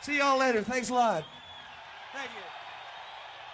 See y'all later. Thanks a lot. Thank you.